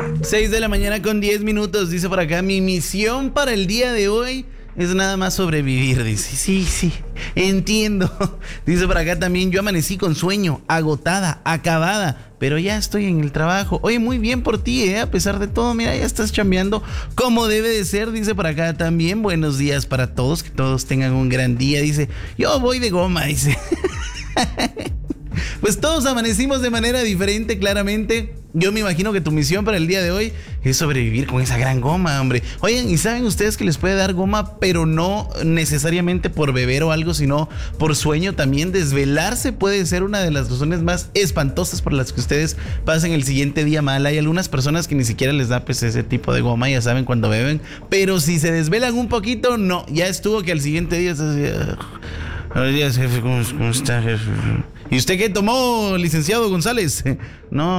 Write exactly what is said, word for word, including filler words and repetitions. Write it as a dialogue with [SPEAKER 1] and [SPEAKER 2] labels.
[SPEAKER 1] seis de la mañana con diez minutos, dice por acá, mi misión para el día de hoy es nada más sobrevivir, dice. Sí, sí, entiendo. Dice por acá también, yo amanecí con sueño, agotada, acabada, pero ya estoy en el trabajo. Oye, muy bien por ti, ¿eh? A pesar de todo, mira, ya estás chambeando como debe de ser, dice por acá también. Buenos días para todos, que todos tengan un gran día, dice. Yo voy de goma, dice. Pues todos amanecimos de manera diferente, claramente. Yo me imagino que tu misión para el día de hoy es sobrevivir con esa gran goma, hombre. Oigan, ¿y saben ustedes que les puede dar goma, pero no necesariamente por beber o algo, sino por sueño también? Desvelarse puede ser una de las razones más espantosas por las que ustedes pasen el siguiente día mal. Hay algunas personas que ni siquiera les da pues ese tipo de goma, ya saben, cuando beben. Pero si se desvelan un poquito, no, ya estuvo que al siguiente día estás así. Buenos días, jefe, ¿cómo, cómo está, jefe? ¿Y usted qué tomó, licenciado González? No.